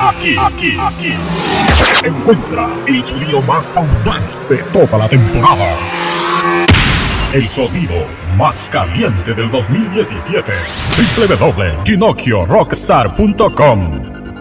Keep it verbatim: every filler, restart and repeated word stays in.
aquí, aquí, aquí. Encuentra el sonido más audaz de toda la temporada. El sonido más caliente del dos mil diecisiete. doble u doble u doble u punto ginocchio rockstar punto com